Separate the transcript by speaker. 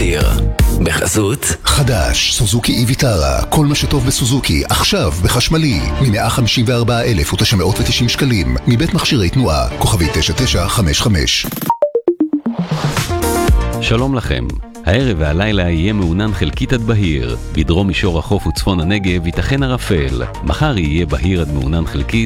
Speaker 1: האוויר. בחסות
Speaker 2: חדש, סוזוקי איביטרה, כל מה שטוב בסוזוקי, עכשיו בחשמלי, מ-154,990 שקלים, מבית מכשירי תנועה, כוכבי 9955.
Speaker 3: שלום לכם. הערב והלילה יהיה מעונן חלקית עד בהיר. בדרום מישור החוף וצפון הנגב ייתכן ערפל. מחר יהיה בהיר עד מעונן חלקית,